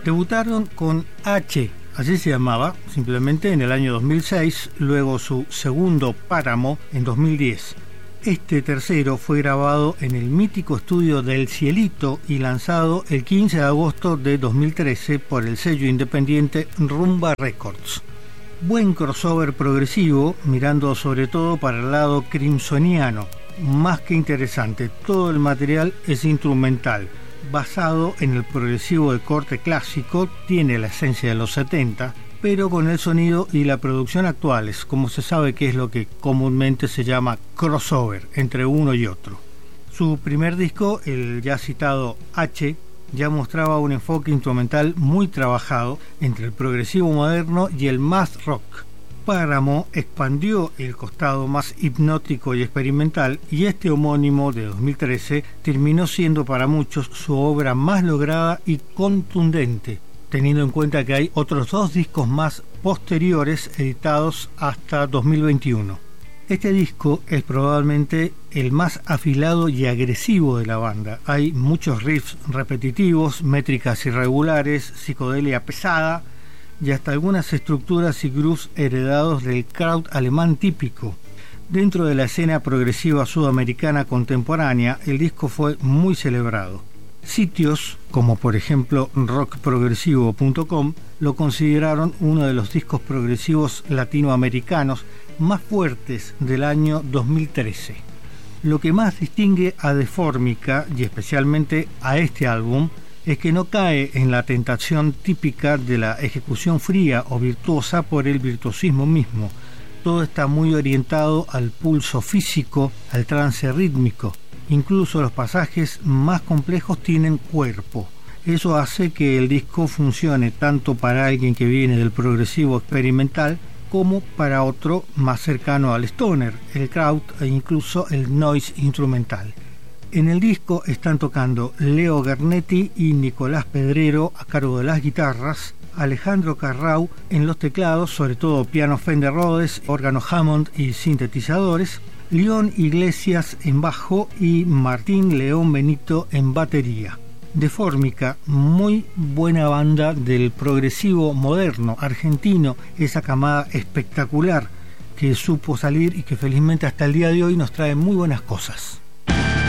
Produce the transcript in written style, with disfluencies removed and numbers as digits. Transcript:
Debutaron con H, así se llamaba, simplemente en el año 2006, luego su segundo Páramo en 2010. Este tercero fue grabado en el mítico estudio del Cielito y lanzado el 15 de agosto de 2013 por el sello independiente Rumba Records. Buen crossover progresivo, mirando sobre todo para el lado crimsoniano. Más que interesante, todo el material es instrumental, basado en el progresivo de corte clásico, tiene la esencia de los 70, pero con el sonido y la producción actuales, como se sabe que es lo que comúnmente se llama crossover entre uno y otro. Su primer disco, el ya citado H, ya mostraba un enfoque instrumental muy trabajado entre el progresivo moderno y el math rock. Páramo expandió el costado más hipnótico y experimental, y este homónimo de 2013 terminó siendo para muchos su obra más lograda y contundente, teniendo en cuenta que hay otros 2 discos más posteriores editados hasta 2021. Este disco es probablemente el más afilado y agresivo de la banda. Hay muchos riffs repetitivos, métricas irregulares, psicodelia pesada y hasta algunas estructuras y grooves heredados del kraut alemán típico. Dentro de la escena progresiva sudamericana contemporánea, el disco fue muy celebrado. Sitios como por ejemplo rockprogresivo.com lo consideraron uno de los discos progresivos latinoamericanos más fuertes del año 2013. Lo que más distingue a Deformica y especialmente a este álbum es que no cae en la tentación típica de la ejecución fría o virtuosa por el virtuosismo mismo. Todo está muy orientado al pulso físico, al trance rítmico. Incluso los pasajes más complejos tienen cuerpo. Eso hace que el disco funcione tanto para alguien que viene del progresivo experimental como para otro más cercano al stoner, el kraut e incluso el noise instrumental. En el disco están tocando Leo Garnetti y Nicolás Pedrero a cargo de las guitarras, Alejandro Carrau en los teclados, sobre todo piano Fender Rhodes, órgano Hammond y sintetizadores, León Iglesias en bajo y Martín León Benito en batería. Deformica, muy buena banda del progresivo moderno argentino, esa camada espectacular que supo salir y que felizmente hasta el día de hoy nos trae muy buenas cosas.